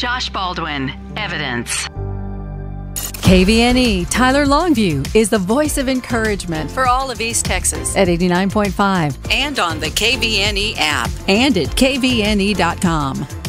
Josh Baldwin, Evidence. KVNE Tyler Longview is the voice of encouragement for all of East Texas at 89.5 and on the KVNE app and at kvne.com.